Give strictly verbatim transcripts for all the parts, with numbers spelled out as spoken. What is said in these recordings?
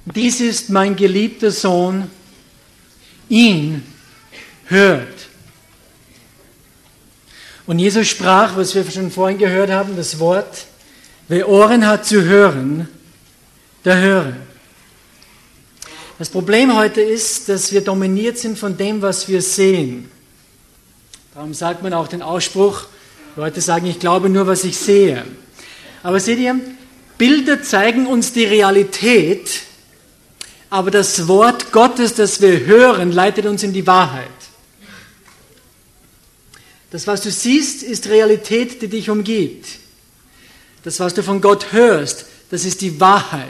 dies ist mein geliebter Sohn, ihn hört. Und Jesus sprach, was wir schon vorhin gehört haben, das Wort, wer Ohren hat zu hören, der höre. Das Problem heute ist, dass wir dominiert sind von dem, was wir sehen. Darum sagt man auch den Ausspruch, Leute sagen, ich glaube nur, was ich sehe. Aber seht ihr, Bilder zeigen uns die Realität, aber das Wort Gottes, das wir hören, leitet uns in die Wahrheit. Das, was du siehst, ist Realität, die dich umgibt. Das, was du von Gott hörst, das ist die Wahrheit.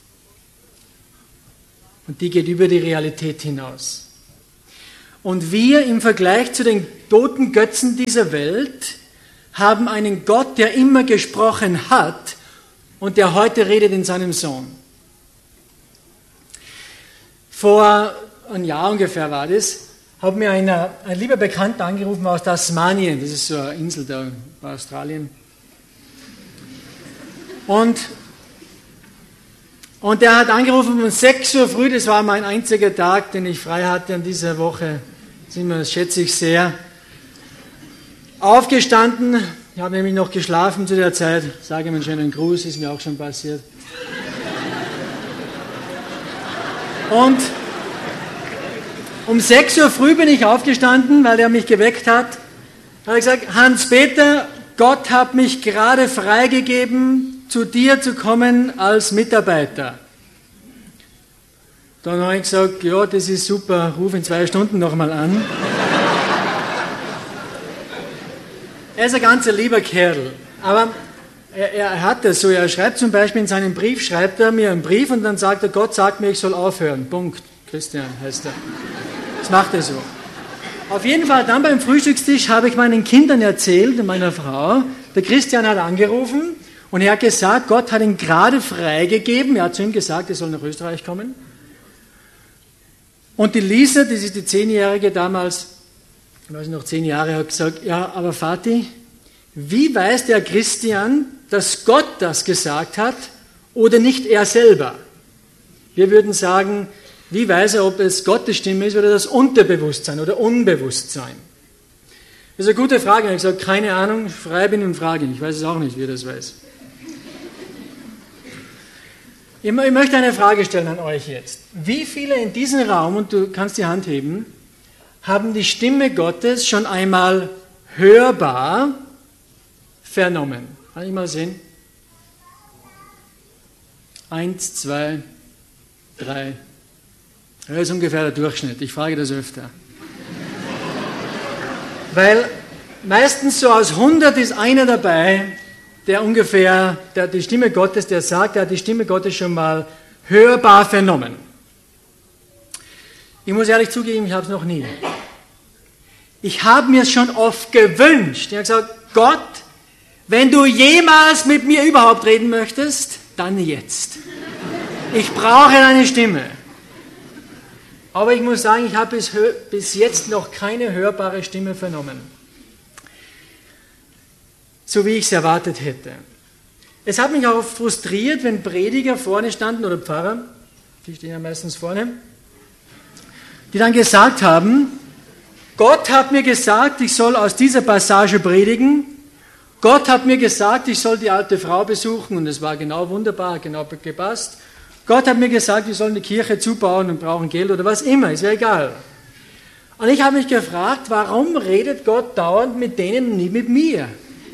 Und die geht über die Realität hinaus. Und wir im Vergleich zu den toten Götzen dieser Welt haben einen Gott, der immer gesprochen hat und der heute redet in seinem Sohn. Vor einem Jahr ungefähr war das, hat mir ein, ein lieber Bekannter angerufen aus Tasmanien, das ist so eine Insel da bei Australien. Und, und der hat angerufen um sechs Uhr früh, das war mein einziger Tag, den ich frei hatte an dieser Woche, das schätze ich sehr. Aufgestanden, ich habe nämlich noch geschlafen zu der Zeit, sage ihm einen schönen Gruß, ist mir auch schon passiert. Und um sechs Uhr früh bin ich aufgestanden, weil er mich geweckt hat. Da habe ich gesagt, Hans-Peter, Gott hat mich gerade freigegeben, zu dir zu kommen als Mitarbeiter. Dann habe ich gesagt, ja, das ist super, ruf in zwei Stunden nochmal an. Er ist ein ganz lieber Kerl, aber er, er hat das so, er schreibt zum Beispiel in seinem Brief, schreibt er mir einen Brief und dann sagt er, Gott sagt mir, ich soll aufhören, Punkt. Christian heißt er. Das macht er so. Auf jeden Fall, dann beim Frühstückstisch habe ich meinen Kindern erzählt, meiner Frau, der Christian hat angerufen und er hat gesagt, Gott hat ihn gerade freigegeben, er hat zu ihm gesagt, er soll nach Österreich kommen. Und die Lisa, das ist die Zehnjährige damals, ich weiß noch, zehn Jahre, hat gesagt, ja, aber Vati, wie weiß der Christian, dass Gott das gesagt hat oder nicht er selber? Wir würden sagen, wie weiß er, ob es Gottes Stimme ist oder das Unterbewusstsein oder Unbewusstsein? Das ist eine gute Frage. Ich habe gesagt, keine Ahnung, frei bin und frage ihn. Ich weiß es auch nicht, wie er das weiß. Ich möchte eine Frage stellen an euch jetzt. Wie viele in diesem Raum, und du kannst die Hand heben, haben die Stimme Gottes schon einmal hörbar vernommen? Kann ich mal sehen? Eins, zwei, drei. Das ist ungefähr der Durchschnitt. Ich frage das öfter. Weil meistens so aus hundert ist einer dabei, der ungefähr, der die Stimme Gottes, der sagt, er hat die Stimme Gottes schon mal hörbar vernommen. Ich muss ehrlich zugeben, ich habe es noch nie. Ich habe mir es schon oft gewünscht. Ich habe gesagt, Gott, wenn du jemals mit mir überhaupt reden möchtest, dann jetzt. Ich brauche deine Stimme. Aber ich muss sagen, ich habe bis, bis jetzt noch keine hörbare Stimme vernommen. So wie ich es erwartet hätte. Es hat mich auch frustriert, wenn Prediger vorne standen oder Pfarrer, die stehen ja meistens vorne, die dann gesagt haben, Gott hat mir gesagt, ich soll aus dieser Passage predigen. Gott hat mir gesagt, ich soll die alte Frau besuchen und es war genau wunderbar, genau gepasst. Gott hat mir gesagt, wir sollen die Kirche zubauen und brauchen Geld oder was immer, ist ja egal. Und ich habe mich gefragt, warum redet Gott dauernd mit denen und nie mit mir?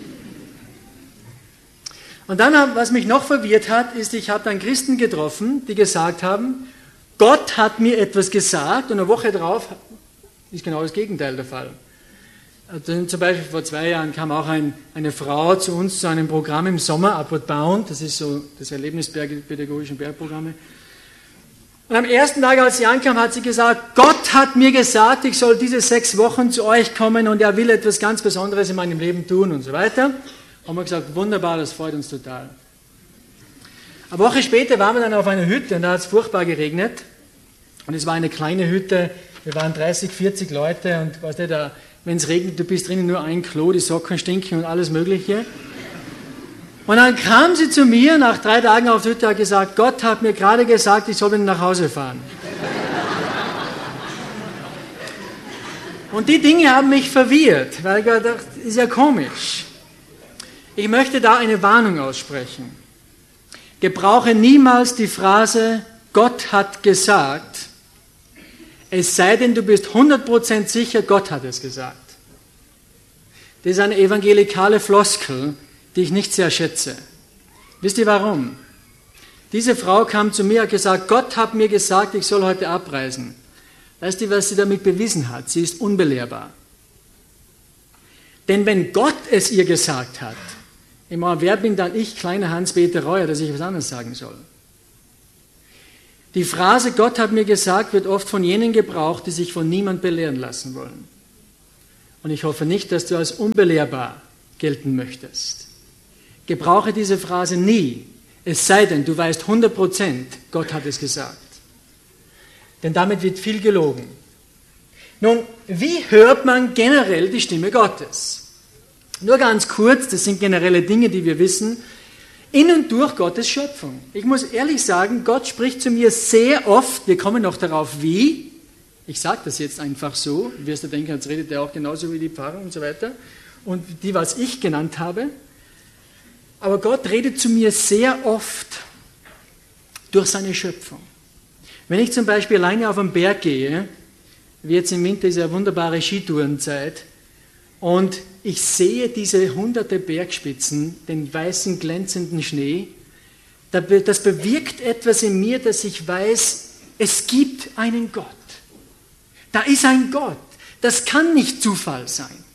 Und dann, was mich noch verwirrt hat, ist, ich habe dann Christen getroffen, die gesagt haben, Gott hat mir etwas gesagt und eine Woche drauf ist genau das Gegenteil der Fall. Also zum Beispiel vor zwei Jahren kam auch ein, eine Frau zu uns zu einem Programm im Sommer, Upward Bound, das ist so das erlebnispädagogischen Bergprogramme. Und am ersten Tag, als sie ankam, hat sie gesagt, Gott hat mir gesagt, ich soll diese sechs Wochen zu euch kommen und er will etwas ganz Besonderes in meinem Leben tun und so weiter. Haben wir gesagt, wunderbar, das freut uns total. Eine Woche später waren wir dann auf einer Hütte und da hat es furchtbar geregnet. Und es war eine kleine Hütte, wir waren dreißig, vierzig Leute und weißt du, da, wenn es regnet, du bist drinnen nur ein Klo, die Socken stinken und alles Mögliche. Und dann kam sie zu mir, nach drei Tagen auf Twitter, hat gesagt, Gott hat mir gerade gesagt, ich soll wieder nach Hause fahren. Und die Dinge haben mich verwirrt, weil ich dachte, das ist ja komisch. Ich möchte da eine Warnung aussprechen. Gebrauche niemals die Phrase, Gott hat gesagt, es sei denn, du bist hundert Prozent sicher, Gott hat es gesagt. Das ist eine evangelikale Floskel, die ich nicht sehr schätze. Wisst ihr warum? Diese Frau kam zu mir und hat gesagt, Gott hat mir gesagt, ich soll heute abreisen. Weißt du, was sie damit bewiesen hat? Sie ist unbelehrbar. Denn wenn Gott es ihr gesagt hat, ich meine, wer bin dann ich, kleiner Hans-Peter Reuer, dass ich was anderes sagen soll? Die Phrase, Gott hat mir gesagt, wird oft von jenen gebraucht, die sich von niemand belehren lassen wollen. Und ich hoffe nicht, dass du als unbelehrbar gelten möchtest. Gebrauche diese Phrase nie, es sei denn, du weißt hundert Prozent, Gott hat es gesagt. Denn damit wird viel gelogen. Nun, wie hört man generell die Stimme Gottes? Nur ganz kurz, das sind generelle Dinge, die wir wissen, in und durch Gottes Schöpfung. Ich muss ehrlich sagen, Gott spricht zu mir sehr oft, wir kommen noch darauf, wie. Ich sage das jetzt einfach so, du wirst du denken, jetzt redet er auch genauso wie die Pfarrer und so weiter. Und die, was ich genannt habe. Aber Gott redet zu mir sehr oft durch seine Schöpfung. Wenn ich zum Beispiel alleine auf den Berg gehe, wie jetzt im Winter ist ja wunderbare Skitourenzeit, und ich sehe diese hunderte Bergspitzen, den weißen glänzenden Schnee, das bewirkt etwas in mir, dass ich weiß, es gibt einen Gott. Da ist ein Gott. Das kann nicht Zufall sein.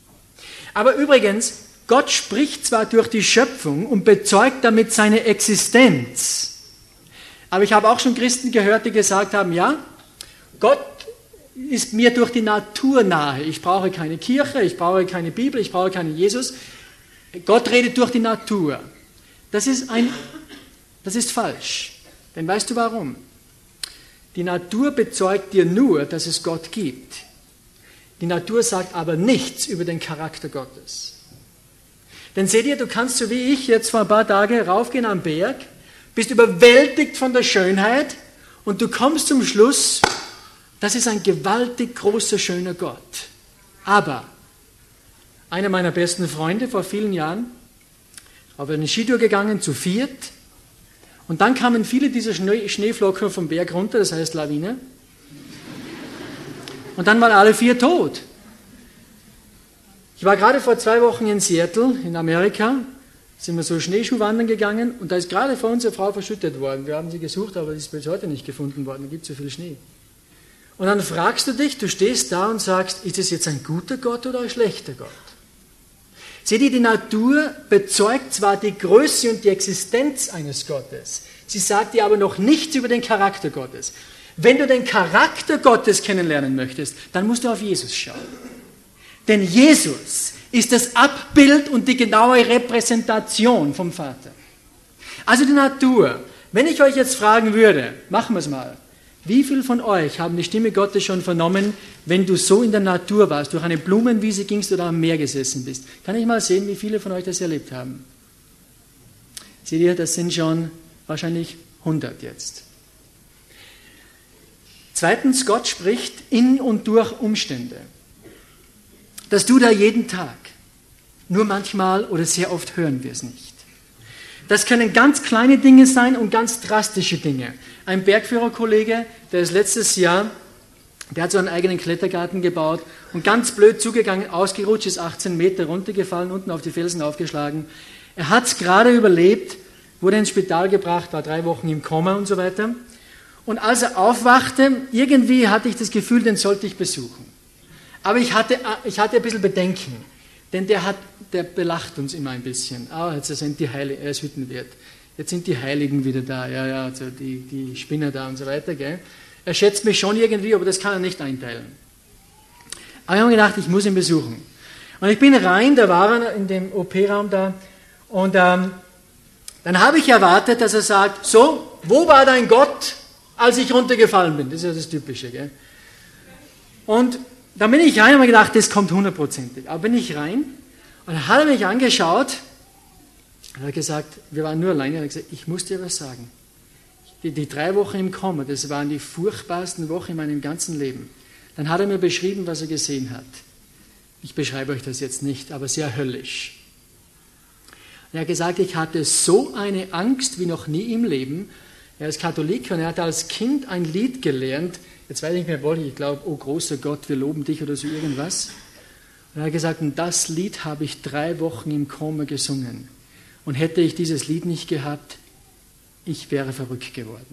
Aber übrigens, Gott spricht zwar durch die Schöpfung und bezeugt damit seine Existenz, aber ich habe auch schon Christen gehört, die gesagt haben, ja, Gott ist mir durch die Natur nahe. Ich brauche keine Kirche, ich brauche keine Bibel, ich brauche keinen Jesus. Gott redet durch die Natur. Das ist, ein, das ist falsch. Denn weißt du warum? Die Natur bezeugt dir nur, dass es Gott gibt. Die Natur sagt aber nichts über den Charakter Gottes. Denn seht ihr, du kannst so wie ich jetzt vor ein paar Tagen raufgehen am Berg, bist überwältigt von der Schönheit und du kommst zum Schluss, das ist ein gewaltig großer, schöner Gott. Aber einer meiner besten Freunde vor vielen Jahren, auf eine Skitour gegangen, zu viert, und dann kamen viele dieser Schnee, Schneeflocken vom Berg runter, das heißt Lawine, und dann waren alle vier tot. Ich war gerade vor zwei Wochen in Seattle, in Amerika, sind wir so Schneeschuhwandern gegangen und da ist gerade vor uns eine Frau verschüttet worden. Wir haben sie gesucht, aber sie ist bis heute nicht gefunden worden, da gibt es so viel Schnee. Und dann fragst du dich, du stehst da und sagst, ist es jetzt ein guter Gott oder ein schlechter Gott? Seht ihr, die Natur bezeugt zwar die Größe und die Existenz eines Gottes, sie sagt dir aber noch nichts über den Charakter Gottes. Wenn du den Charakter Gottes kennenlernen möchtest, dann musst du auf Jesus schauen. Denn Jesus ist das Abbild und die genaue Repräsentation vom Vater. Also die Natur. Wenn ich euch jetzt fragen würde, machen wir es mal, wie viele von euch haben die Stimme Gottes schon vernommen, wenn du so in der Natur warst, durch eine Blumenwiese gingst oder am Meer gesessen bist? Kann ich mal sehen, wie viele von euch das erlebt haben? Seht ihr, das sind schon wahrscheinlich hundert jetzt. Zweitens, Gott spricht in und durch Umstände. Das tut er jeden Tag. Nur manchmal oder sehr oft hören wir es nicht. Das können ganz kleine Dinge sein und ganz drastische Dinge. Ein Bergführerkollege, der ist letztes Jahr, der hat so einen eigenen Klettergarten gebaut und ganz blöd zugegangen, ausgerutscht, ist achtzehn Meter runtergefallen, unten auf die Felsen aufgeschlagen. Er hat es gerade überlebt, wurde ins Spital gebracht, war drei Wochen im Koma und so weiter. Und als er aufwachte, irgendwie hatte ich das Gefühl, den sollte ich besuchen. Aber ich hatte, ich hatte ein bisschen Bedenken, denn der, hat, der belacht uns immer ein bisschen. Ah, jetzt sind die Heiligen, er ist Hüttenwirt. Jetzt sind die Heiligen wieder da, ja, ja, also die, die Spinner da und so weiter. Gell? Er schätzt mich schon irgendwie, aber das kann er nicht einteilen. Aber ich habe gedacht, ich muss ihn besuchen. Und ich bin rein, da war er in dem O P-Raum da, und ähm, dann habe ich erwartet, dass er sagt, so, wo war dein Gott, als ich runtergefallen bin? Das ist ja das Typische. Gell? Und dann bin ich rein und habe gedacht, das kommt hundertprozentig. Aber bin ich rein und dann hat er mich angeschaut Er hat gesagt, wir waren nur alleine, er hat gesagt, ich muss dir was sagen. Die, die drei Wochen im Koma, das waren die furchtbarsten Wochen in meinem ganzen Leben. Dann hat er mir beschrieben, was er gesehen hat. Ich beschreibe euch das jetzt nicht, aber sehr höllisch. Er hat gesagt, ich hatte so eine Angst wie noch nie im Leben. Er ist Katholik und er hat als Kind ein Lied gelernt. Jetzt weiß ich nicht mehr, welches, ich glaube, oh großer Gott, wir loben dich oder so irgendwas. Und er hat gesagt, und das Lied habe ich drei Wochen im Koma gesungen. Und hätte ich dieses Lied nicht gehabt, ich wäre verrückt geworden.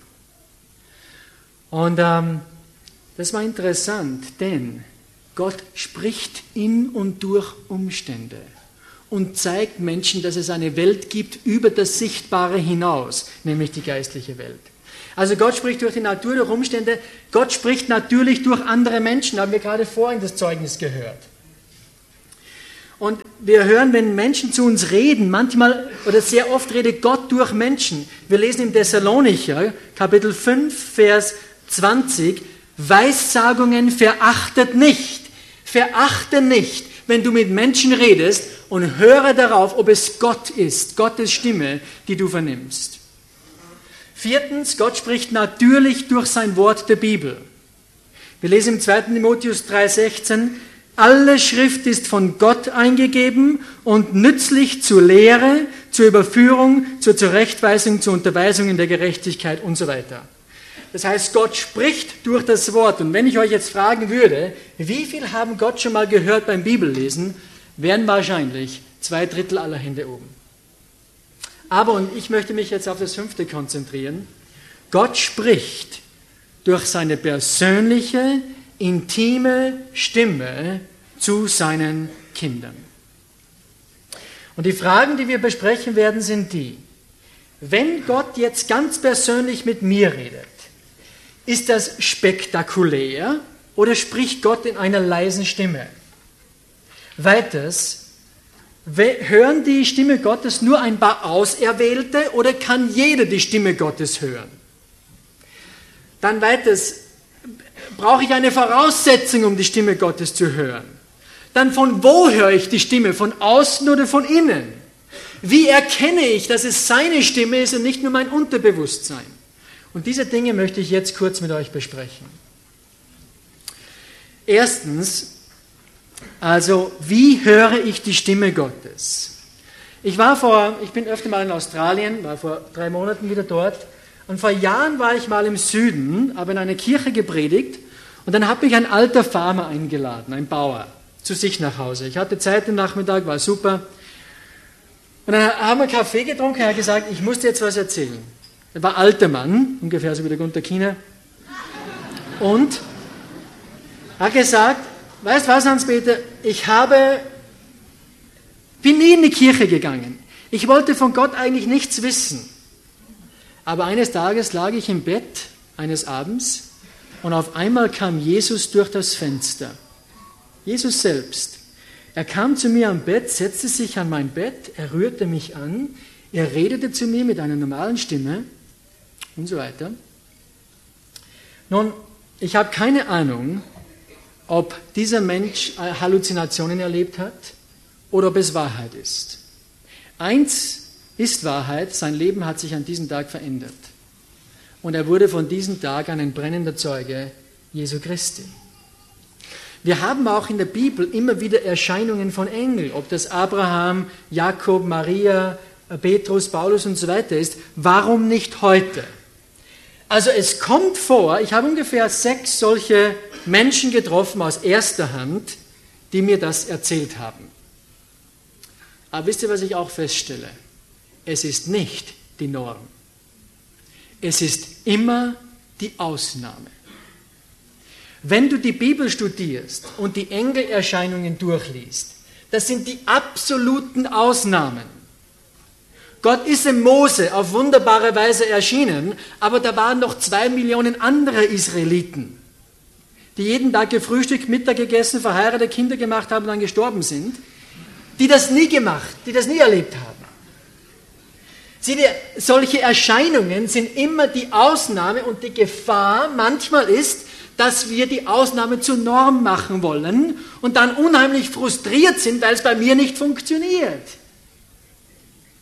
Und ähm, das war interessant, denn Gott spricht in und durch Umstände und zeigt Menschen, dass es eine Welt gibt über das Sichtbare hinaus, nämlich die geistliche Welt. Also Gott spricht durch die Natur, durch Umstände. Gott spricht natürlich durch andere Menschen, haben wir gerade vorhin das Zeugnis gehört. Und wir hören, wenn Menschen zu uns reden, manchmal oder sehr oft redet Gott durch Menschen. Wir lesen im Thessalonicher, Kapitel fünf, Vers zwanzig, Weissagungen verachtet nicht. Verachte nicht, wenn du mit Menschen redest und höre darauf, ob es Gott ist, Gottes Stimme, die du vernimmst. Viertens, Gott spricht natürlich durch sein Wort der Bibel. Wir lesen im zweiten Timotheus drei sechzehn, alle Schrift ist von Gott eingegeben und nützlich zur Lehre, zur Überführung, zur Zurechtweisung, zur Unterweisung in der Gerechtigkeit und so weiter. Das heißt, Gott spricht durch das Wort. Und wenn ich euch jetzt fragen würde, wie viel haben Gott schon mal gehört beim Bibellesen, wären wahrscheinlich zwei Drittel aller Hände oben. Aber, und ich möchte mich jetzt auf das Fünfte konzentrieren, Gott spricht durch seine persönliche, intime Stimme zu seinen Kindern. Und die Fragen, die wir besprechen werden, sind die: Wenn Gott jetzt ganz persönlich mit mir redet, ist das spektakulär oder spricht Gott in einer leisen Stimme? Weiters, hören die Stimme Gottes nur ein paar Auserwählte oder kann jeder die Stimme Gottes hören? Dann weiters, brauche ich eine Voraussetzung, um die Stimme Gottes zu hören? Dann von wo höre ich die Stimme? Von außen oder von innen? Wie erkenne ich, dass es seine Stimme ist und nicht nur mein Unterbewusstsein? Und diese Dinge möchte ich jetzt kurz mit euch besprechen. Erstens, also wie höre ich die Stimme Gottes? Ich war vor, ich bin öfter mal in Australien, war vor drei Monaten wieder dort. Und vor Jahren war ich mal im Süden, habe in einer Kirche gepredigt und dann hat mich ein alter Farmer eingeladen, ein Bauer, zu sich nach Hause. Ich hatte Zeit am Nachmittag, war super. Und dann haben wir Kaffee getrunken, er hat gesagt, ich muss dir jetzt was erzählen. Er war ein alter Mann, ungefähr so wie der Gunther Kiener. Und er hat gesagt, weißt du was, Hans-Peter, ich habe, bin nie in die Kirche gegangen. Ich wollte von Gott eigentlich nichts wissen. Aber eines Tages lag ich im Bett, eines Abends, und auf einmal kam Jesus durch das Fenster. Jesus selbst. Er kam zu mir am Bett, setzte sich an mein Bett, er rührte mich an, er redete zu mir mit einer normalen Stimme und so weiter. Nun, ich habe keine Ahnung, ob dieser Mensch Halluzinationen erlebt hat oder ob es Wahrheit ist. Eins ist Wahrheit, sein Leben hat sich an diesem Tag verändert. Und er wurde von diesem Tag ein brennender Zeuge Jesu Christi. Wir haben auch in der Bibel immer wieder Erscheinungen von Engeln, ob das Abraham, Jakob, Maria, Petrus, Paulus und so weiter ist. Warum nicht heute? Also es kommt vor, ich habe ungefähr sechs solche Menschen getroffen aus erster Hand, die mir das erzählt haben. Aber wisst ihr, was ich auch feststelle? Es ist nicht die Norm. Es ist immer die Ausnahme. Wenn du die Bibel studierst und die Engelerscheinungen durchliest, das sind die absoluten Ausnahmen. Gott ist dem Mose auf wunderbare Weise erschienen, aber da waren noch zwei Millionen andere Israeliten, die jeden Tag gefrühstückt, Mittag gegessen, verheiratete Kinder gemacht haben und dann gestorben sind, die das nie gemacht, die das nie erlebt haben. Seht ihr, solche Erscheinungen sind immer die Ausnahme und die Gefahr manchmal ist, dass wir die Ausnahme zur Norm machen wollen und dann unheimlich frustriert sind, weil es bei mir nicht funktioniert.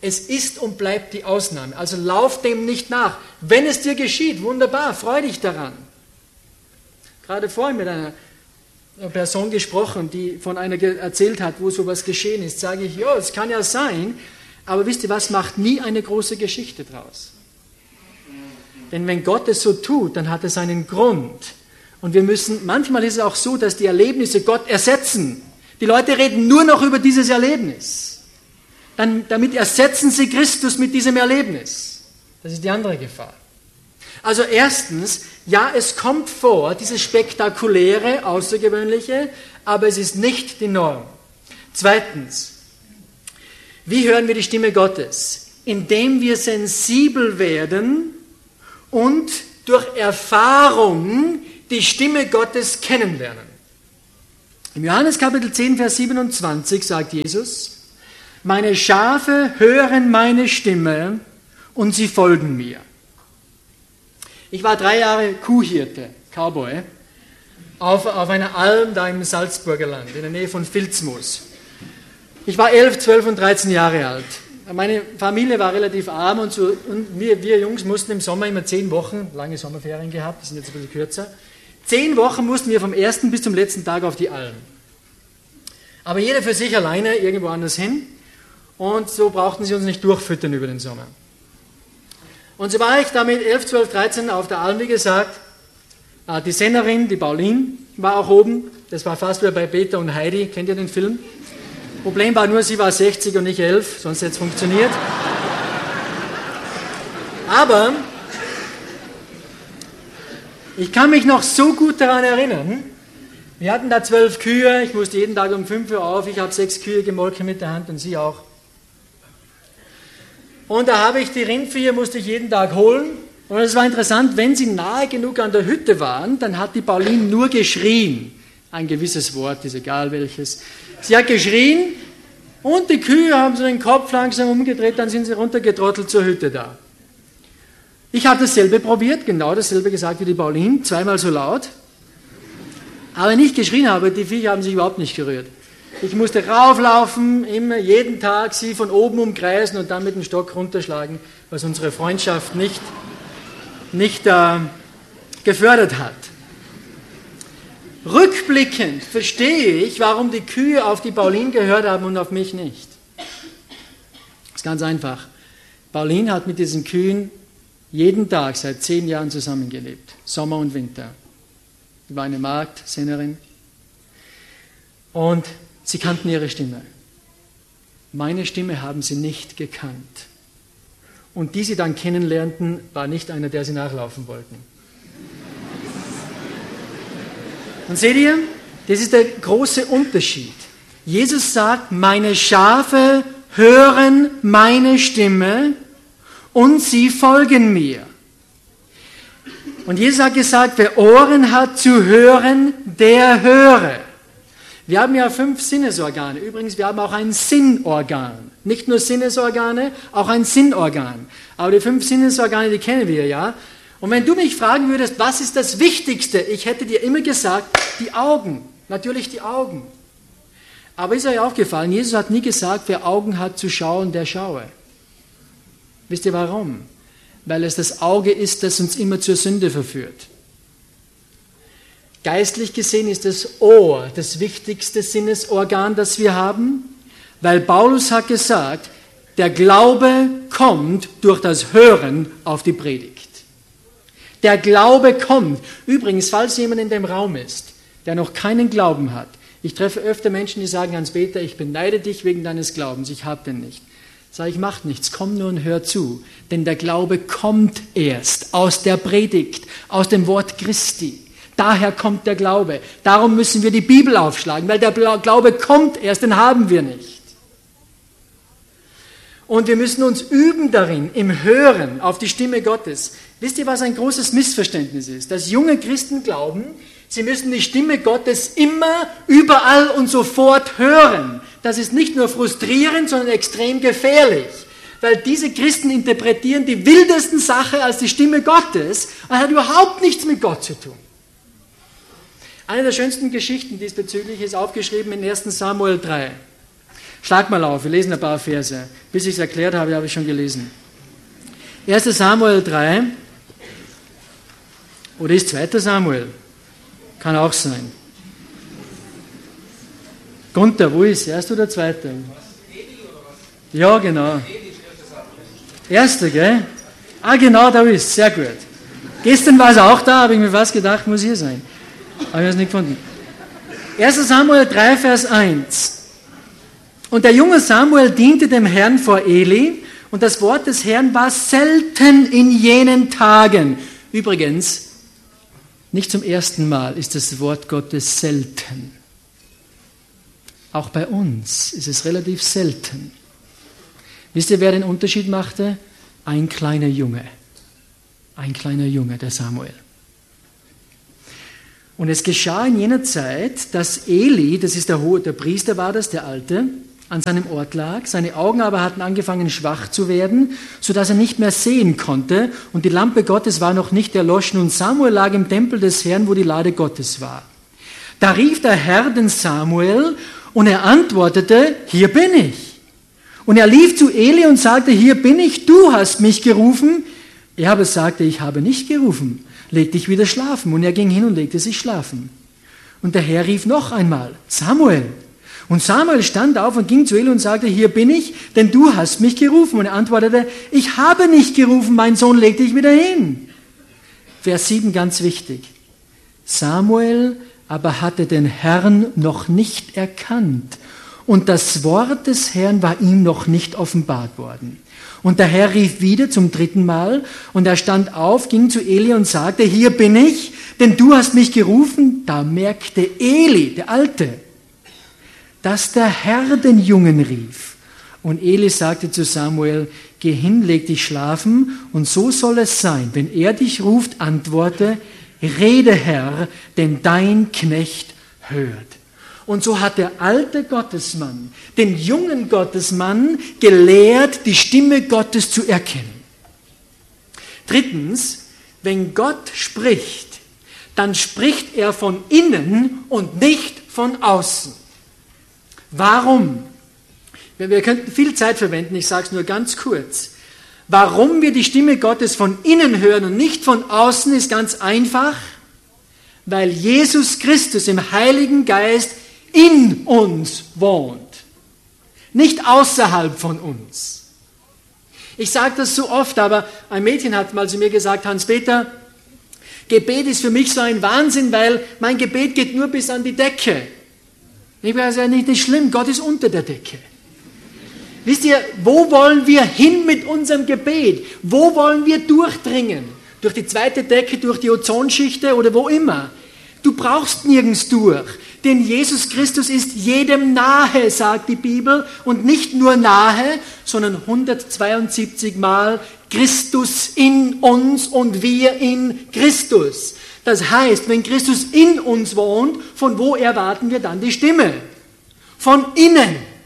Es ist und bleibt die Ausnahme. Also lauf dem nicht nach. Wenn es dir geschieht, wunderbar, freu dich daran. Gerade vorhin mit einer Person gesprochen, die von einer erzählt hat, wo sowas geschehen ist, sage ich, ja, es kann ja sein, aber wisst ihr was, macht nie eine große Geschichte draus. Denn wenn Gott es so tut, dann hat es einen Grund. Und wir müssen, manchmal ist es auch so, dass die Erlebnisse Gott ersetzen. Die Leute reden nur noch über dieses Erlebnis. Dann, damit ersetzen sie Christus mit diesem Erlebnis. Das ist die andere Gefahr. Also erstens, ja, es kommt vor, dieses Spektakuläre, Außergewöhnliche, aber es ist nicht die Norm. Zweitens, wie hören wir die Stimme Gottes? Indem wir sensibel werden und durch Erfahrung die Stimme Gottes kennenlernen. Im Johannes Kapitel zehn, Vers siebenundzwanzig sagt Jesus, meine Schafe hören meine Stimme und sie folgen mir. Ich war drei Jahre Kuhhirte, Cowboy, auf, auf einer Alm da im Salzburger Land, in der Nähe von Vilsmus. Ich war elf, zwölf und dreizehn Jahre alt. Meine Familie war relativ arm und, so, und wir, wir Jungs mussten im Sommer immer zehn Wochen, lange Sommerferien gehabt, die sind jetzt ein bisschen kürzer, zehn Wochen mussten wir vom ersten bis zum letzten Tag auf die Alm. Aber jeder für sich alleine irgendwo anders hin und so brauchten sie uns nicht durchfüttern über den Sommer. Und so war ich da mit elf, zwölf, dreizehn auf der Alm, wie gesagt. Die Sennerin, die Pauline, war auch oben. Das war fast wie bei Peter und Heidi. Kennt ihr den Film? Problem war nur, sie war sechzig und ich elf, sonst hätte es funktioniert. Aber ich kann mich noch so gut daran erinnern, wir hatten da zwölf Kühe, ich musste jeden Tag um fünf Uhr auf, ich habe sechs Kühe gemolken mit der Hand und sie auch. Und da habe ich die Rindviecher, musste ich jeden Tag holen. Und es war interessant, wenn sie nahe genug an der Hütte waren, dann hat die Pauline nur geschrien. Ein gewisses Wort, ist egal welches. Sie hat geschrien und die Kühe haben so den Kopf langsam umgedreht, dann sind sie runtergetrottelt zur Hütte da. Ich habe dasselbe probiert, genau dasselbe gesagt wie die Pauline, zweimal so laut. Aber wenn ich geschrien habe, die Viecher haben sich überhaupt nicht gerührt. Ich musste rauflaufen, immer jeden Tag sie von oben umkreisen und dann mit dem Stock runterschlagen, was unsere Freundschaft nicht, nicht äh, gefördert hat. Rückblickend verstehe ich, warum die Kühe auf die Pauline gehört haben und auf mich nicht. Das ist ganz einfach. Pauline hat mit diesen Kühen jeden Tag seit zehn Jahren zusammengelebt, Sommer und Winter. Sie war eine Magd, Sennerin. Und sie kannten ihre Stimme. Meine Stimme haben sie nicht gekannt. Und die sie dann kennenlernten, war nicht einer, der sie nachlaufen wollten. Und seht ihr, das ist der große Unterschied. Jesus sagt, meine Schafe hören meine Stimme und sie folgen mir. Und Jesus hat gesagt, wer Ohren hat zu hören, der höre. Wir haben ja fünf Sinnesorgane. Übrigens, wir haben auch ein Sinnorgan. Nicht nur Sinnesorgane, auch ein Sinnorgan. Aber die fünf Sinnesorgane, die kennen wir ja. Und wenn du mich fragen würdest, was ist das Wichtigste? Ich hätte dir immer gesagt, die Augen. Natürlich die Augen. Aber ist euch aufgefallen, Jesus hat nie gesagt, wer Augen hat zu schauen, der schaue. Wisst ihr warum? Weil es das Auge ist, das uns immer zur Sünde verführt. Geistlich gesehen ist das Ohr das wichtigste Sinnesorgan, das wir haben, weil Paulus hat gesagt, der Glaube kommt durch das Hören auf die Predigt. Der Glaube kommt. Übrigens, falls jemand in dem Raum ist, der noch keinen Glauben hat, ich treffe öfter Menschen, die sagen, Hans-Peter, ich beneide dich wegen deines Glaubens, ich habe den nicht. Sag ich, macht nichts, komm nur und hör zu, denn der Glaube kommt erst aus der Predigt, aus dem Wort Christi. Daher kommt der Glaube. Darum müssen wir die Bibel aufschlagen, weil der Glaube kommt erst, den haben wir nicht. Und wir müssen uns üben darin, im Hören auf die Stimme Gottes. Wisst ihr, was ein großes Missverständnis ist? Dass junge Christen glauben, sie müssen die Stimme Gottes immer, überall und sofort hören. Das ist nicht nur frustrierend, sondern extrem gefährlich. Weil diese Christen interpretieren die wildesten Sachen als die Stimme Gottes und hat überhaupt nichts mit Gott zu tun. Eine der schönsten Geschichten diesbezüglich ist aufgeschrieben in ersten Samuel drei. Schlag mal auf, wir lesen ein paar Verse. Bis ich es erklärt habe, habe ich schon gelesen. erster Samuel drei. Oder ist zweiter Samuel? Kann auch sein. Gunther, wo ist? Erster oder zweiter? Ja, genau. Erster, gell? Ah, genau, da ist es. Sehr gut. Gestern war es auch da, habe ich mir fast gedacht, muss hier sein. Aber ich habe es nicht gefunden. erster Samuel drei, Vers eins. Und der junge Samuel diente dem Herrn vor Eli, und das Wort des Herrn war selten in jenen Tagen. Übrigens, nicht zum ersten Mal ist das Wort Gottes selten. Auch bei uns ist es relativ selten. Wisst ihr, wer den Unterschied machte? Ein kleiner Junge. Ein kleiner Junge, der Samuel. Und es geschah in jener Zeit, dass Eli, das ist der, Hohe, der Priester war das, der Alte, an seinem Ort lag. Seine Augen aber hatten angefangen schwach zu werden, sodass er nicht mehr sehen konnte. Und die Lampe Gottes war noch nicht erloschen. Und Samuel lag im Tempel des Herrn, wo die Lade Gottes war. Da rief der Herr den Samuel und er antwortete, hier bin ich. Und er lief zu Eli und sagte, hier bin ich, du hast mich gerufen. Er aber sagte, ich habe nicht gerufen, leg dich wieder schlafen. Und er ging hin und legte sich schlafen. Und der Herr rief noch einmal, Samuel. Und Samuel stand auf und ging zu Eli und sagte, hier bin ich, denn du hast mich gerufen. Und er antwortete, ich habe nicht gerufen, mein Sohn, leg dich wieder hin. Vers sieben, ganz wichtig. Samuel aber hatte den Herrn noch nicht erkannt. Und das Wort des Herrn war ihm noch nicht offenbart worden. Und der Herr rief wieder zum dritten Mal, und er stand auf, ging zu Eli und sagte, hier bin ich, denn du hast mich gerufen. Da merkte Eli, der Alte, dass der Herr den Jungen rief. Und Eli sagte zu Samuel, geh hin, leg dich schlafen, und so soll es sein. Wenn er dich ruft, antworte, rede Herr, denn dein Knecht hört. Und so hat der alte Gottesmann den jungen Gottesmann gelehrt, die Stimme Gottes zu erkennen. Drittens, wenn Gott spricht, dann spricht er von innen und nicht von außen. Warum? Wir könnten viel Zeit verwenden, ich sage es nur ganz kurz. Warum wir die Stimme Gottes von innen hören und nicht von außen, ist ganz einfach, weil Jesus Christus im Heiligen Geist in uns wohnt, nicht außerhalb von uns. Ich sage das so oft, aber ein Mädchen hat mal zu mir gesagt, Hans-Peter, Gebet ist für mich so ein Wahnsinn, weil mein Gebet geht nur bis an die Decke. Ich weiß ja nicht, nicht schlimm, Gott ist unter der Decke. Wisst ihr, wo wollen wir hin mit unserem Gebet? Wo wollen wir durchdringen? Durch die zweite Decke, durch die Ozonschichte oder wo immer? Du brauchst nirgends durch, denn Jesus Christus ist jedem nahe, sagt die Bibel, und nicht nur nahe, sondern hundertzweiundsiebzig Mal Christus in uns und wir in Christus. Das heißt, wenn Christus in uns wohnt, von wo erwarten wir dann die Stimme? Von innen.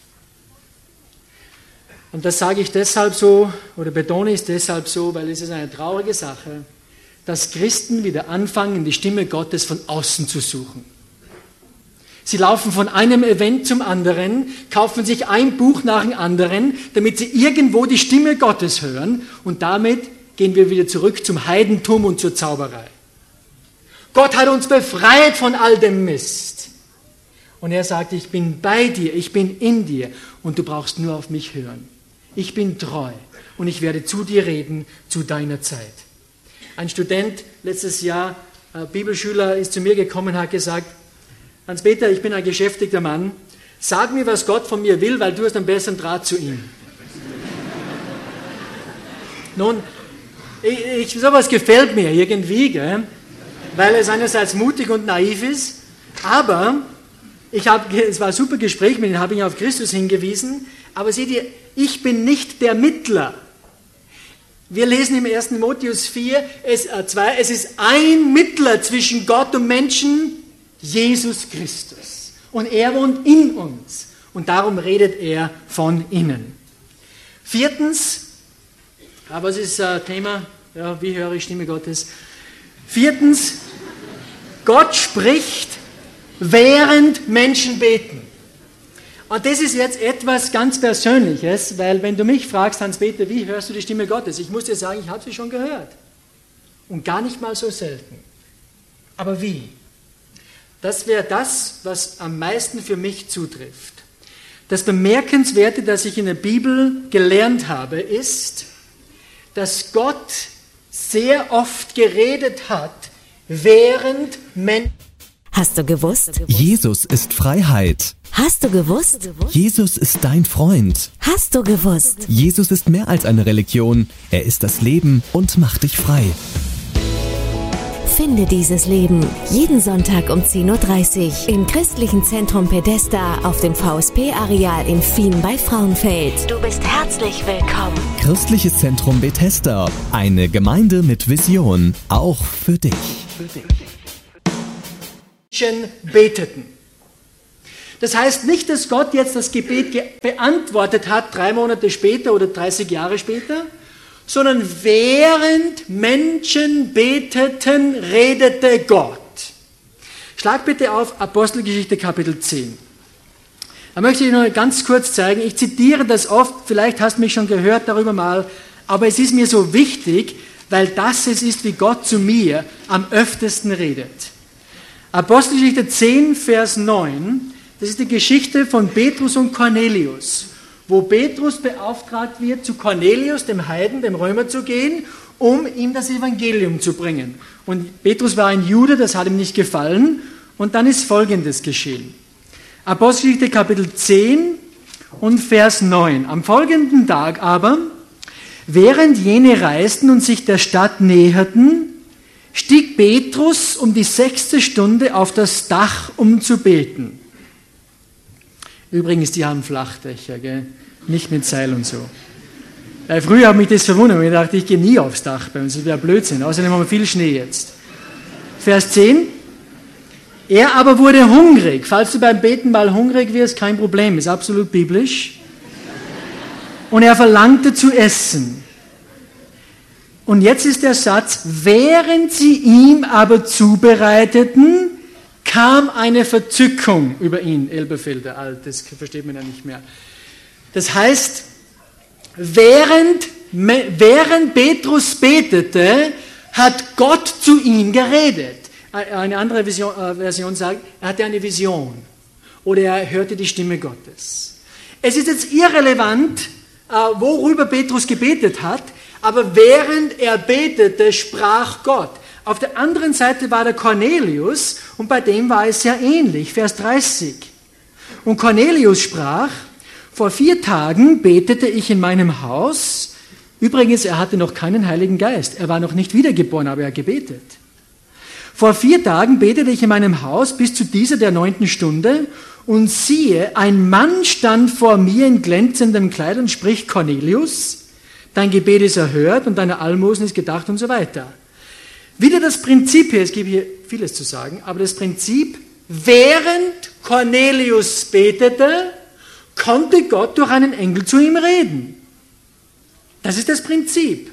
Und das sage ich deshalb so, oder betone ich es deshalb so, weil es ist eine traurige Sache, dass Christen wieder anfangen, die Stimme Gottes von außen zu suchen. Sie laufen von einem Event zum anderen, kaufen sich ein Buch nach dem anderen, damit sie irgendwo die Stimme Gottes hören, und damit gehen wir wieder zurück zum Heidentum und zur Zauberei. Gott hat uns befreit von all dem Mist. Und er sagt, ich bin bei dir, ich bin in dir und du brauchst nur auf mich hören. Ich bin treu und ich werde zu dir reden zu deiner Zeit. Ein Student letztes Jahr, ein Bibelschüler, ist zu mir gekommen und hat gesagt, Hans-Peter, ich bin ein geschäftigter Mann, sag mir, was Gott von mir will, weil du hast einen besseren Draht zu ihm. Nun, ich, ich, sowas gefällt mir irgendwie, gell? Weil es einerseits mutig und naiv ist, aber ich hab, es war ein super Gespräch mit ihm, habe ihn auf Christus hingewiesen, aber seht ihr, ich bin nicht der Mittler. Wir lesen im ersten Timotheus vier, es, äh, zwei, es ist ein Mittler zwischen Gott und Menschen, Jesus Christus. Und er wohnt in uns. Und darum redet er von innen. Viertens, aber es ist ein Thema, ja, wie höre ich Stimme Gottes? Viertens, Gott spricht, während Menschen beten. Und das ist jetzt etwas ganz Persönliches, weil wenn du mich fragst, Hans-Peter, wie hörst du die Stimme Gottes? Ich muss dir sagen, ich habe sie schon gehört. Und gar nicht mal so selten. Aber wie? Das wäre das, was am meisten für mich zutrifft. Das Bemerkenswerte, das ich in der Bibel gelernt habe, ist, dass Gott sehr oft geredet hat, während Menschen... Hast du gewusst? Jesus ist Freiheit. Hast du gewusst? Jesus ist dein Freund. Hast du gewusst? Jesus ist mehr als eine Religion. Er ist das Leben und macht dich frei. Finde dieses Leben jeden Sonntag um zehn Uhr dreißig im Christlichen Zentrum Bethesda auf dem V S P-Areal in Fien bei Frauenfeld. Du bist herzlich willkommen. Christliches Zentrum Bethesda. Eine Gemeinde mit Vision. Auch für dich. Für dich. Menschen beteten. Das heißt nicht, dass Gott jetzt das Gebet beantwortet hat, drei Monate später oder dreißig Jahre später, sondern während Menschen beteten, redete Gott. Schlag bitte auf Apostelgeschichte Kapitel zehn. Da möchte ich noch ganz kurz zeigen, ich zitiere das oft, vielleicht hast du mich schon gehört darüber mal, aber es ist mir so wichtig, weil das es ist, wie Gott zu mir am öftesten redet. Apostelgeschichte zehn, Vers neun, das ist die Geschichte von Petrus und Cornelius, wo Petrus beauftragt wird, zu Cornelius, dem Heiden, dem Römer zu gehen, um ihm das Evangelium zu bringen. Und Petrus war ein Jude, das hat ihm nicht gefallen, und dann ist Folgendes geschehen. Apostelgeschichte Kapitel zehn und Vers neun. Am folgenden Tag aber, während jene reisten und sich der Stadt näherten, stieg Petrus um die sechste Stunde auf das Dach, um zu beten. Übrigens, die haben Flachdächer, gell? Nicht mit Seil und so. Weil früher hat mich das verwundert, und ich dachte, ich gehe nie aufs Dach bei uns, das wäre Blödsinn. Außerdem haben wir viel Schnee jetzt. Vers zehn. Er aber wurde hungrig. Falls du beim Beten mal hungrig wirst, kein Problem, ist absolut biblisch. Und er verlangte zu essen. Und jetzt ist der Satz, während sie ihm aber zubereiteten, kam eine Verzückung über ihn. Elberfelder, alt, das versteht man ja nicht mehr. Das heißt, während, während Petrus betete, hat Gott zu ihm geredet. Eine andere Vision, äh, Version sagt, er hatte eine Vision oder er hörte die Stimme Gottes. Es ist jetzt irrelevant, äh, worüber Petrus gebetet hat, aber während er betete, sprach Gott. Auf der anderen Seite war der Cornelius und bei dem war es sehr ähnlich, Vers dreißig. Und Cornelius sprach, vor vier Tagen betete ich in meinem Haus, übrigens, er hatte noch keinen Heiligen Geist, er war noch nicht wiedergeboren, aber er hat gebetet. Vor vier Tagen betete ich in meinem Haus bis zu dieser der neunten Stunde und siehe, ein Mann stand vor mir in glänzendem Kleid und spricht, Cornelius, dein Gebet ist erhört und deine Almosen ist gedacht und so weiter. Wieder das Prinzip hier, es gibt hier vieles zu sagen, aber das Prinzip, während Cornelius betete, konnte Gott durch einen Engel zu ihm reden. Das ist das Prinzip.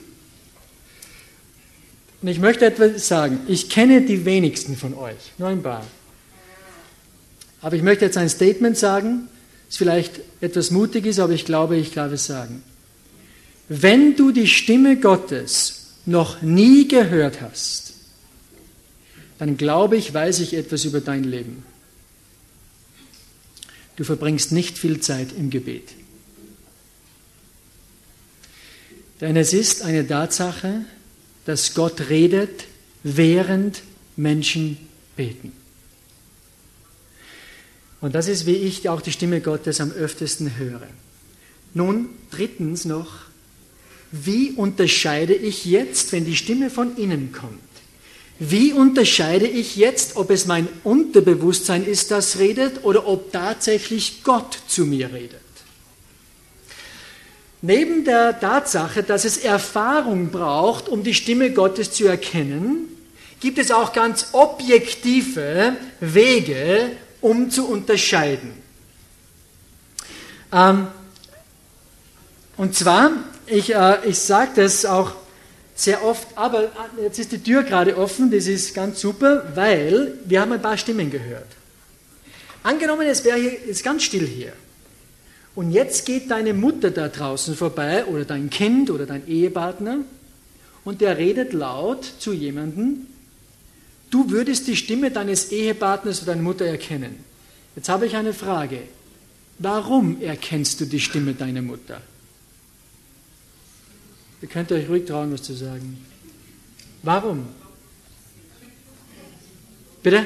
Und ich möchte etwas sagen, ich kenne die wenigsten von euch, nur ein paar. Aber ich möchte jetzt ein Statement sagen, das vielleicht etwas mutig ist, aber ich glaube, ich darf es sagen. Wenn du die Stimme Gottes noch nie gehört hast, dann glaube ich, weiß ich etwas über dein Leben. Du verbringst nicht viel Zeit im Gebet. Denn es ist eine Tatsache, dass Gott redet, während Menschen beten. Und das ist, wie ich auch die Stimme Gottes am öftesten höre. Nun, drittens noch, wie unterscheide ich jetzt, wenn die Stimme von innen kommt? Wie unterscheide ich jetzt, ob es mein Unterbewusstsein ist, das redet, oder ob tatsächlich Gott zu mir redet? Neben der Tatsache, dass es Erfahrung braucht, um die Stimme Gottes zu erkennen, gibt es auch ganz objektive Wege, um zu unterscheiden. Ähm, und zwar, ich, äh, ich sage das auch sehr oft, aber jetzt ist die Tür gerade offen, das ist ganz super, weil wir haben ein paar Stimmen gehört. Angenommen, es wäre hier, ist ganz still hier. Und jetzt geht deine Mutter da draußen vorbei oder dein Kind oder dein Ehepartner und der redet laut zu jemandem. Du würdest die Stimme deines Ehepartners oder deiner Mutter erkennen. Jetzt habe ich eine Frage. Warum erkennst du die Stimme deiner Mutter? Ihr könnt euch ruhig trauen, was zu sagen. Warum? Bitte?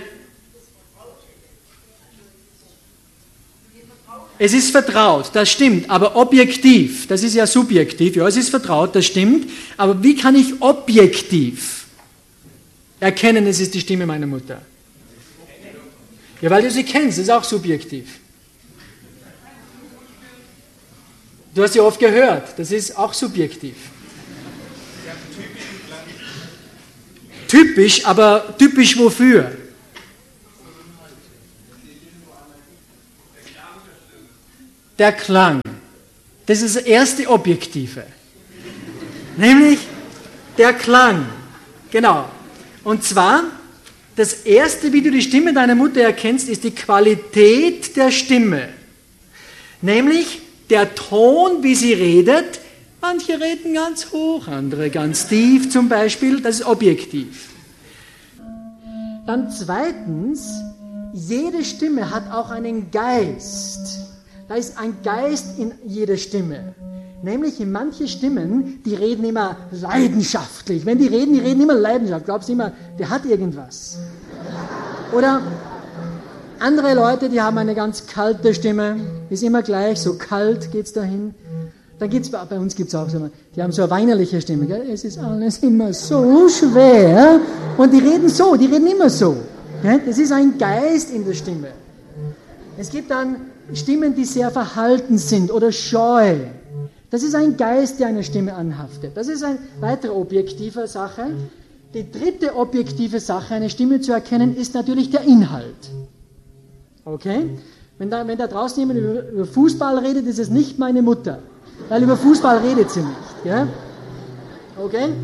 Es ist vertraut, das stimmt, aber objektiv, das ist ja subjektiv, ja, es ist vertraut, das stimmt, aber wie kann ich objektiv erkennen, es ist die Stimme meiner Mutter? Ja, weil du sie kennst, das ist auch subjektiv. Du hast sie oft gehört, das ist auch subjektiv. Typisch, aber typisch wofür? Der Klang. Das ist das erste Objektive. Nämlich der Klang. Genau. Und zwar, das erste, wie du die Stimme deiner Mutter erkennst, ist die Qualität der Stimme. Nämlich der Ton, wie sie redet. Manche reden ganz hoch, andere ganz tief zum Beispiel. Das ist objektiv. Dann zweitens, jede Stimme hat auch einen Geist. Da ist ein Geist in jeder Stimme. Nämlich in manche Stimmen, die reden immer leidenschaftlich. Wenn die reden, die reden immer leidenschaftlich. Glaubst du immer, der hat irgendwas. Oder andere Leute, die haben eine ganz kalte Stimme. Ist immer gleich, so kalt geht es dahin. Dann gibt's, bei uns gibt es auch so, die haben so eine weinerliche Stimme. Gell? Es ist alles immer so schwer. Und die reden so, die reden immer so. Gell? Das ist ein Geist in der Stimme. Es gibt dann Stimmen, die sehr verhalten sind oder scheu. Das ist ein Geist, der einer Stimme anhaftet. Das ist eine weitere objektive Sache. Die dritte objektive Sache, eine Stimme zu erkennen, ist natürlich der Inhalt. Okay? Wenn da, wenn da draußen jemand über, über Fußball redet, ist es nicht meine Mutter. Weil über Fußball redet sie nicht. Ja? Okay?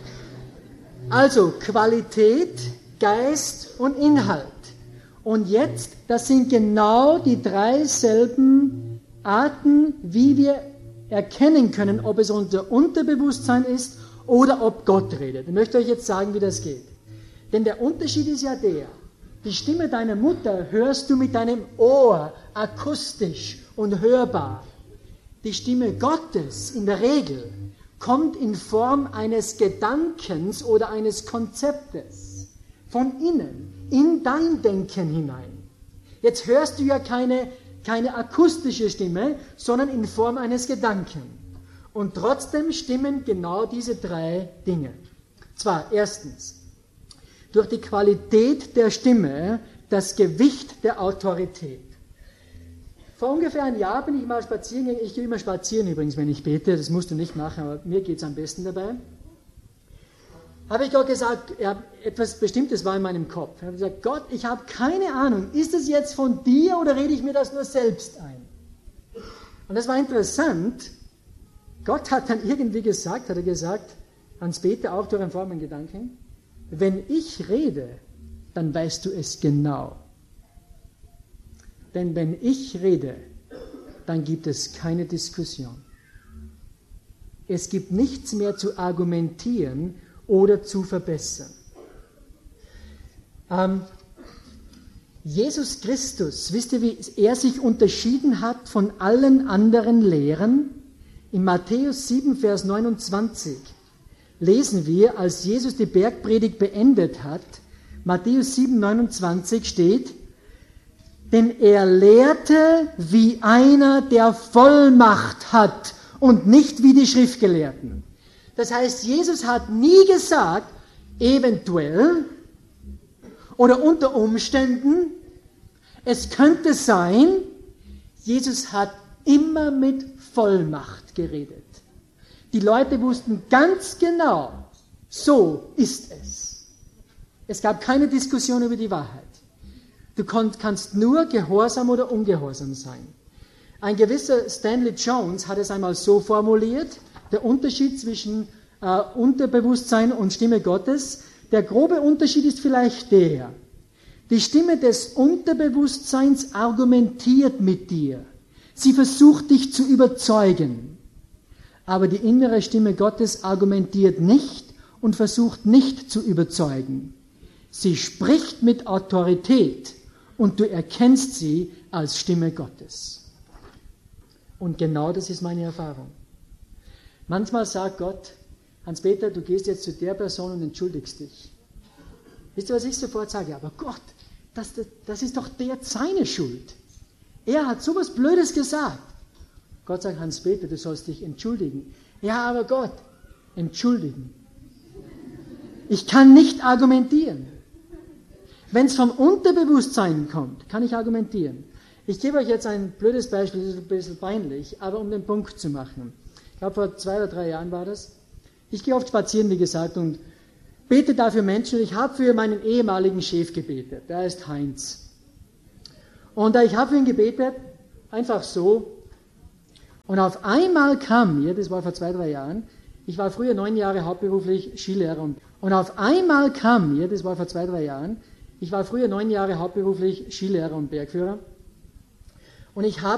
Also Qualität, Geist und Inhalt. Und jetzt, das sind genau die drei selben Arten, wie wir erkennen können, ob es unser Unterbewusstsein ist oder ob Gott redet. Ich möchte euch jetzt sagen, wie das geht. Denn der Unterschied ist ja der, die Stimme deiner Mutter hörst du mit deinem Ohr, akustisch und hörbar. Die Stimme Gottes in der Regel kommt in Form eines Gedankens oder eines Konzeptes von innen in dein Denken hinein. Jetzt hörst du ja keine, keine akustische Stimme, sondern in Form eines Gedanken. Und trotzdem stimmen genau diese drei Dinge. Zwar erstens, durch die Qualität der Stimme das Gewicht der Autorität. Vor ungefähr einem Jahr bin ich mal spazieren gegangen. Ich gehe immer spazieren übrigens, wenn ich bete. Das musst du nicht machen, aber mir geht es am besten dabei. Habe ich Gott gesagt, ja, etwas Bestimmtes war in meinem Kopf. Ich habe gesagt, Gott, ich habe keine Ahnung, ist es jetzt von dir oder rede ich mir das nur selbst ein? Und das war interessant. Gott hat dann irgendwie gesagt, hat er gesagt, ans Bete auch durch einen Formengedanken, wenn ich rede, dann weißt du es genau. Denn wenn ich rede, dann gibt es keine Diskussion. Es gibt nichts mehr zu argumentieren oder zu verbessern. Ähm, Jesus Christus, wisst ihr, wie er sich unterschieden hat von allen anderen Lehren? In Matthäus sieben, Vers neunundzwanzig lesen wir, als Jesus die Bergpredigt beendet hat, Matthäus sieben, neunundzwanzig steht, denn er lehrte wie einer, der Vollmacht hat und nicht wie die Schriftgelehrten. Das heißt, Jesus hat nie gesagt, eventuell oder unter Umständen, es könnte sein, Jesus hat immer mit Vollmacht geredet. Die Leute wussten ganz genau, so ist es. Es gab keine Diskussion über die Wahrheit. Du kannst nur gehorsam oder ungehorsam sein. Ein gewisser Stanley Jones hat es einmal so formuliert, der Unterschied zwischen äh, Unterbewusstsein und Stimme Gottes. Der grobe Unterschied ist vielleicht der, die Stimme des Unterbewusstseins argumentiert mit dir. Sie versucht dich zu überzeugen. Aber die innere Stimme Gottes argumentiert nicht und versucht nicht zu überzeugen. Sie spricht mit Autorität und du erkennst sie als Stimme Gottes. Und genau das ist meine Erfahrung. Manchmal sagt Gott, Hans-Peter, du gehst jetzt zu der Person und entschuldigst dich. Wisst ihr, was ich sofort sage? Aber Gott, das, das, das ist doch der seine Schuld. Er hat sowas Blödes gesagt. Gott sagt, Hans-Peter, du sollst dich entschuldigen. Ja, aber Gott, entschuldigen. Ich kann nicht argumentieren. Wenn es vom Unterbewusstsein kommt, kann ich argumentieren. Ich gebe euch jetzt ein blödes Beispiel, das ist ein bisschen peinlich, aber um den Punkt zu machen. Ich glaube, vor zwei oder drei Jahren war das. Ich gehe oft spazieren, wie gesagt, und bete dafür Menschen. Ich habe für meinen ehemaligen Chef gebetet. Der heißt Heinz. Und ich habe für ihn gebetet, einfach so. Und auf einmal kam mir, das war vor zwei, drei Jahren, ich war früher neun Jahre hauptberuflich Skilehrer. Und, und auf einmal kam mir, das war vor zwei, drei Jahren, ich war früher neun Jahre hauptberuflich Skilehrer und Bergführer. Und ich habe